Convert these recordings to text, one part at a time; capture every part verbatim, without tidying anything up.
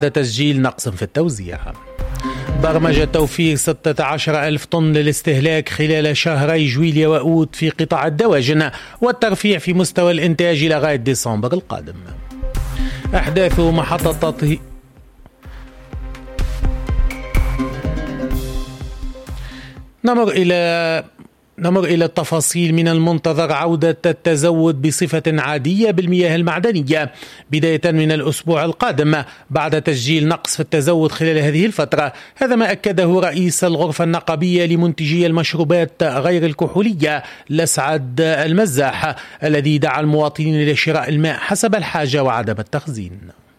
تسجيل نقص في التوزيع. برمجة توفير ستة عشر ألف طن للاستهلاك خلال شهري جويليا وأوت في قطاع الدواجن والترفيع في مستوى الإنتاج إلى غاية ديسمبر القادم. أحداث محطة تطهير نمر إلى نمر إلى التفاصيل. من المنتظر عودة التزود بصفة عادية بالمياه المعدنية بداية من الأسبوع القادم بعد تسجيل نقص في التزود خلال هذه الفترة. هذا ما أكده رئيس الغرفة النقابية لمنتجي المشروبات غير الكحولية لسعد المزاح، الذي دعا المواطنين لشراء الماء حسب الحاجة وعدم التخزين.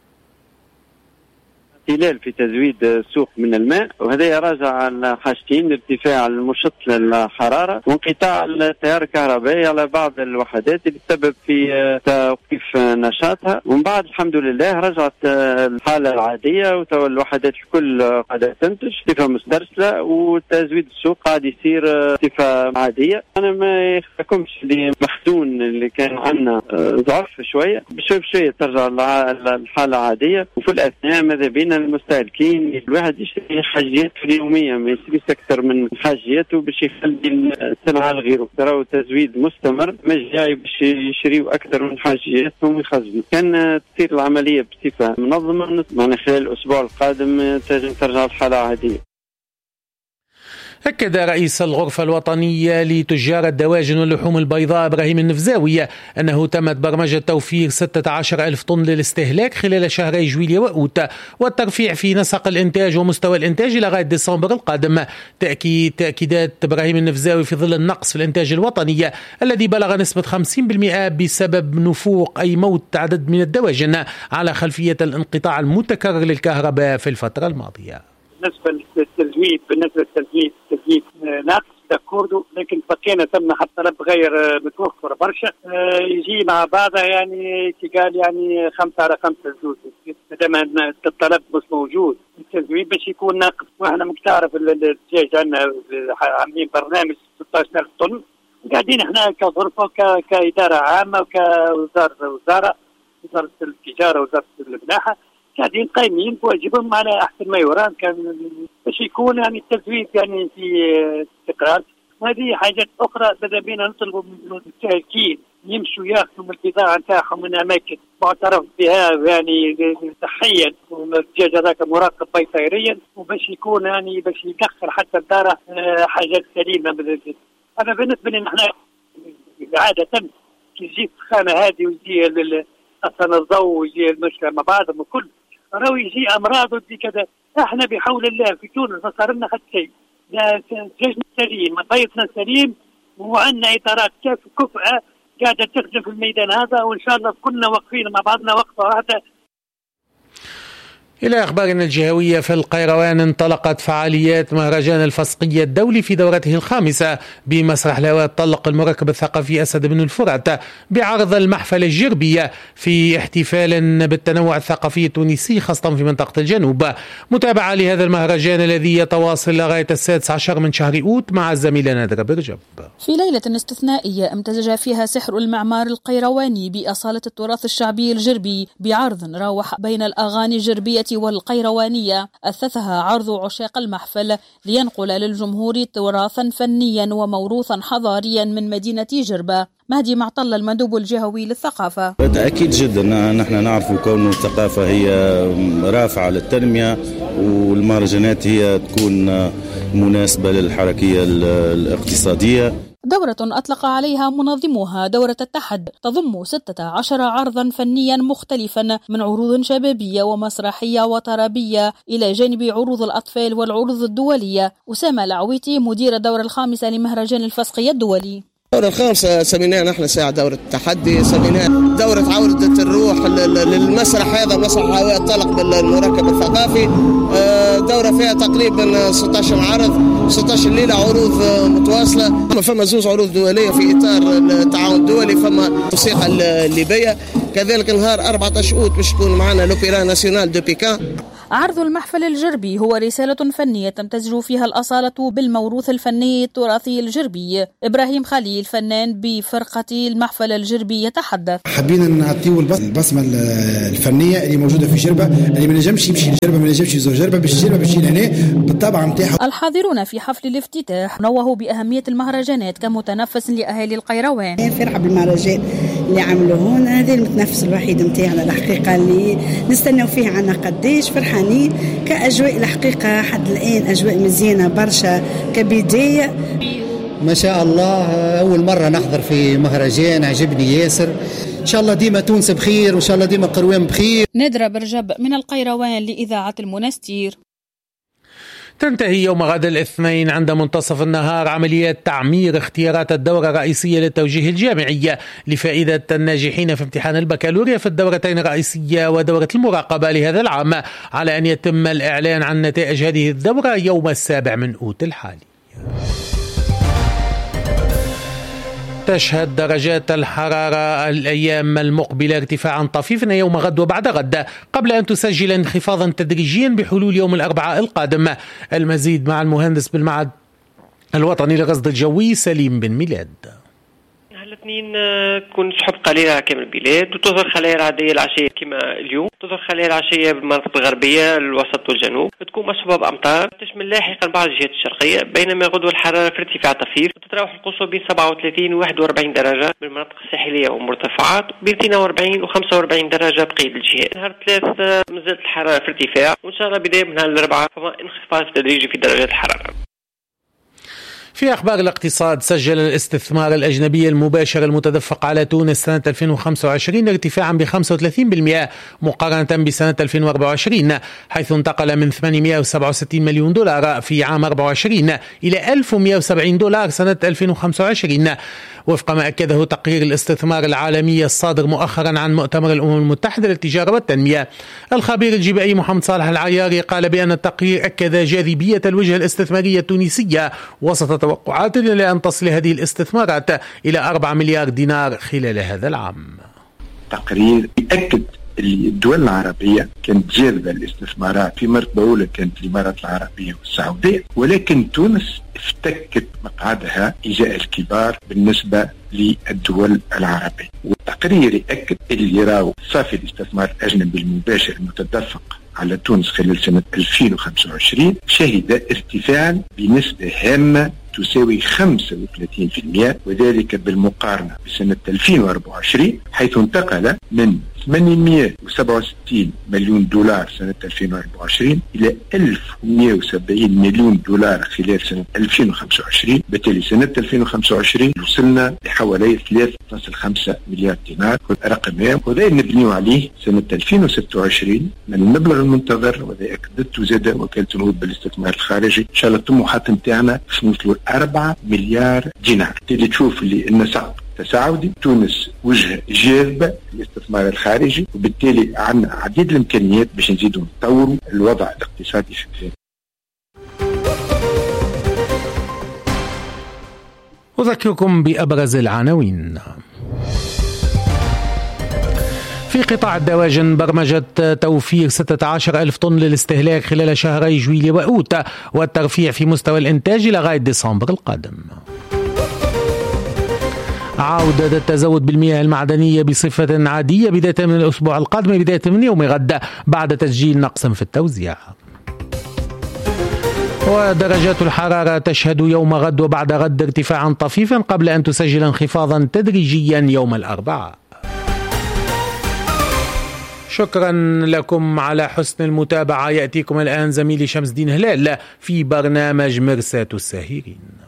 اختلال في تزويد السوق من الماء، وهذا راجع على حاجتين: ارتفاع المشط للحرارة وانقطاع التيار الكهربائي على بعض الوحدات اللي تسبب في توقيف نشاطها. ومن بعد الحمد لله رجعت الحالة العادية وتو الوحدات الكل قاعدة تنتج بصفة مسترسلة، وتزويد السوق قاعد يصير بصفة عادية. أنا ما يخفكمش اللي مخزون اللي كان عندنا ضعف شوية بشوي بشوية ترجع الحالة عادية. وفي الأثناء ماذا بينا المستهلكين الواحد يشتري حاجياته اليومية، ما يشتريش أكثر من حاجياته باش يخلي السلعة لغيره. تراو تزويد مستمر، مش جاي باش يشتريوا أكثر من حاجياتهم ويخزنوا. كان تصير العملية بصفة منظمة، معنا خلال الأسبوع القادم ترجع الحالة عادية. أكد رئيس الغرفة الوطنية لتجار الدواجن واللحوم البيضاء إبراهيم النفزاوي أنه تمت برمجة توفير ستة عشر ألف طن للاستهلاك خلال شهري جويليا وأوت والترفيع في نسق الإنتاج ومستوى الإنتاج إلى غاية ديسمبر القادم. تأكيد تأكيدات إبراهيم النفزاوي في ظل النقص في الإنتاج الوطني الذي بلغ نسبة خمسين بالمئة بسبب نفوق أي موت عدد من الدواجن على خلفية الانقطاع المتكرر للكهرباء في الفترة الماضية. بالنسبة للتزويد بالنسبة للتزويد التزويد ناقص داكوردو، لكن بقينا ثم حتى طلب غير متوفر برشا يجي مع بعضها، يعني قال يعني خمسة على خمسة زوج دام الطلب مش موجود التزويد باش يكون ناقص. واحنا مكتعرف الدجاج عندنا عاملين برنامج ستة عشر ألف طن، قاعدين احنا كغرفة كإدارة عامة وكوزارة وزارة وزارة التجارة وزارة الملاحة قاعدين قايمين بواجبهم على احسن ما يرام، كان باش يكون يعني التزويد يعني في استقرار. وهذه حاجات اخرى بدا بينا نطلبوا من المستهلكين يمشوا ياخذوا البضاعه نتاعهم من اماكن معترف بها يعني صحيا، والدجاج هذاك مراقب بيطريا، وباش يكون يعني باش يدخل حتى الدار حاجات سليمه. انا بالنسبه لي نحن عاده كي تجي السخانه هذه ويجي أصلا الضوء ويجي المشكلة مع بعضهم وكل راهو يجي أمراض ويجي كذا. احنا بحول الله في تونس ما صار لنا حتى شيء، دجاجنا سليم بيضنا سليم وعندنا إطارات كيف كفءة قاعدة تخدم في الميدان هذا، وإن شاء الله كلنا واقفين مع بعضنا وقفة واحدة. إلى أخبارنا الجهوية، في القيروان انطلقت فعاليات مهرجان الفسقية الدولي في دورته الخامسة بمسرح لواء طلق المركب الثقافي أسد بن الفرات بعرض المحفل الجربية في احتفال بالتنوع الثقافي التونسي خاصة في منطقة الجنوب. متابعة لهذا المهرجان الذي يتواصل لغاية السادس عشر من شهر أوت مع الزميلة نادرة برجب. في ليلة استثنائية امتزج فيها سحر المعمار القيرواني بأصالة التراث الشعبي الجربي بعرض راوح بين الأغاني الجربية والقيروانية أثثها عرض عشاق المحفل لينقل للجمهور تراثا فنيا وموروثا حضاريا من مدينة جربة. مهدي معطل المندوب الجهوي للثقافة: أكيد جدا نحن نعرف كون الثقافة هي رافعة للتنمية، والمهرجانات هي تكون مناسبة للحركية الاقتصادية. دورة أطلق عليها منظموها دورة التحد تضم ستة عشر عرضا فنيا مختلفا من عروض شبابية ومسرحية وطربية إلى جانب عروض الأطفال والعروض الدولية. أسامة العويتي مدير الدورة الخامسة لمهرجان الفسقية الدولي: الدورة الخامسة سميناها نحن ساعة دورة التحدي، سميناها دورة عودة الروح للمسرح. هذا مسرح هواء طلق بالمركب الثقافي، دورة فيها تقريبا ستة عشر عرض، ستة عشر ليلة عروض متواصلة. فما زوج عروض دولية في إطار التعاون الدولي، فما الموسيقى الليبية. كذلك نهار أربعة عشر أوت باش تكون معنا لوبيرا ناسيونال دو بيكان. عرض المحفل الجربي هو رسالة فنية تمتزج فيها الأصالة بالموروث الفني التراثي الجربي. إبراهيم خليل فنان بفرقة المحفل الجربي يتحدث: حابين نعطيو البصمة الفنية اللي موجودة في جربة، اللي ما نجمش يمشي لجربة، ما نجمش يزور جربة، باش جربة باش هنا بالطبع نتاعها. الحاضرون في حفل الافتتاح نوهوا بأهمية المهرجانات كمتنفس لأهالي القيروان. فرحة بالمهرجان اللي عملوه هنا، هذا المتنفس الوحيد نتاعنا الحقيقة اللي نستناو فيه عنا قديش فرحانين كأجواء. الحقيقة حد الآن أجواء مزيانة برشا كبداية. ما شاء الله أول مرة نحضر في مهرجان، عجبني ياسر. إن شاء الله ديما تونس بخير، وإن شاء الله ديما قروان بخير. نادرة برجب من القيروان لإذاعة المنستير. تنتهي يوم غد الاثنين عند منتصف النهار عمليات تعمير اختيارات الدورة الرئيسية للتوجيه الجامعي لفائدة الناجحين في امتحان البكالوريا في الدورتين الرئيسية ودورة المراقبة لهذا العام، على أن يتم الإعلان عن نتائج هذه الدورة يوم السابع من أوت الحالي. تشهد درجات الحرارة الأيام المقبلة ارتفاعا طفيفا يوم غد وبعد غد، قبل أن تسجل انخفاضا تدريجيا بحلول يوم الأربعاء القادم. المزيد مع المهندس بالمعهد الوطني للرصد الجوي سليم بن ميلاد. الاثنين تكون سحب قليلة على كامل البلاد، وتظهر خلايا العادية العشية كما اليوم، تظهر خلايا العشية بالمناطق الغربية الوسط والجنوب، تكون مسحوبة بأمطار تشمل لاحقا بعض الجهات الشرقية، بينما غدوة الحرارة في ارتفاع طفيف، وتتراوح القصوى بين سبعة وثلاثين و واحد وأربعين درجة بالمناطق الساحلية والمرتفعات، وبين اثنين وأربعين و خمسة وأربعين درجة بقية الجهات. نهار ثلاث مازالت الحرارة في ارتفاع، وإن شاء الله بداية من نهار الأربعاء فما انخفاض تدريجي في درجات الحرارة. في أخبار الاقتصاد، سجل الاستثمار الأجنبي المباشر المتدفق على تونس سنة ألفين وخمسة وعشرين ارتفاعا ب خمسة وثلاثين بالمئة مقارنة بسنة ألفين وأربعة وعشرين، حيث انتقل من ثمانمئة وسبعة وستين مليون دولار في عام أربعة وعشرين إلى ألف ومئة وسبعين دولار سنة ألفين وخمسة وعشرين، وفق ما أكده تقرير الاستثمار العالمي الصادر مؤخرا عن مؤتمر الأمم المتحدة للتجارة والتنمية. الخبير الجبائي محمد صالح العياري قال بأن التقرير أكد جاذبية الوجهة الاستثمارية التونسية وسط توقعات لأن تصل هذه الاستثمارات إلى أربعة مليار دينار خلال هذا العام. تقرير يأكد اللي الدول العربية كانت جاذبة الاستثمارات، في مرتبة أولى كانت الإمارات العربية والسعودية، ولكن تونس افتكت مقعدها إجاء الكبار بالنسبة للدول العربية. والتقرير يأكد اللي راو صافي الاستثمار الأجنبي المباشر المتدفق على تونس خلال سنة ألفين وخمسة وعشرين شهد ارتفاعا بنسبة هامة تساوي خمسة وثلاثين بالمئة، وذلك بالمقارنة بسنة ألفين وأربعة وعشرين حيث انتقل من ثمانمئة وسبعة وستين مليون دولار سنة ألفين وأربعة وعشرين إلى ألف ومئة وسبعين مليون دولار خلال سنة ألفين وخمسة وعشرين. بالتالي سنة ألفين وخمسة وعشرين وصلنا لحوالي ثلاثة فاصلة خمسة مليار دينار، رقم هام، وذا نبنيو عليه سنة ألفين وستة وعشرين من المبلغ المنتظر، وذا أكدته زاد وكالة النهوض بالاستثمار الخارجي. إن شاء الله الطموحات نتاعنا باش نوصلوا أربعة مليار دينار. بالتالي تشوف اللي النسق تساعدي، تونس وجهة جاذبة للاستثمار الخارجي، وبالتالي عندنا عديد الإمكانيات باش نزيدوا نطوروا الوضع الاقتصادي في البلاد. أذكركم بأبرز العناوين. في قطاع الدواجن برمجة توفير ستة عشر ألف طن للاستهلاك خلال شهري جويلية وأوت، والترفيع في مستوى الإنتاج لغاية ديسمبر القادم. عودة التزود بالمياه المعدنية بصفة عادية بداية من الأسبوع القادم بداية من يوم غد بعد تسجيل نقص في التوزيع. ودرجات الحرارة تشهد يوم غد وبعد غد ارتفاعا طفيفا قبل أن تسجل انخفاضا تدريجيا يوم الأربعاء. شكرا لكم على حسن المتابعة. يأتيكم الآن زميلي شمس الدين هلال في برنامج مرساة الساهرين.